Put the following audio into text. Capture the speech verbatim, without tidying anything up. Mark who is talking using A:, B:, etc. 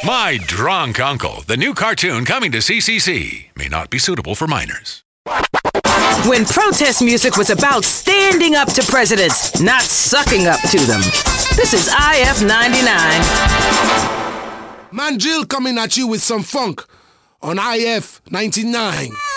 A: My Drunk Uncle, the new cartoon coming to C C C, may not be suitable for minors.
B: When protest music was about standing up to presidents, not sucking up to them. This is I F ninety-nine.
C: Man Jill coming at you with some funk on I F ninety-nine.